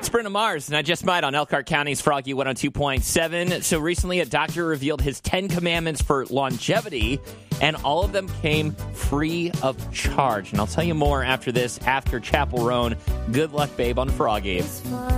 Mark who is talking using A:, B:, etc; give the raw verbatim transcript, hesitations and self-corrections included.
A: Bruno Mars, and I just might on Elkhart County's Froggy one oh two point seven. So recently, a doctor revealed his ten commandments for longevity, and all of them came free of charge. And I'll tell you more after this, after Chapel Roan. Good luck, babe, on Froggy.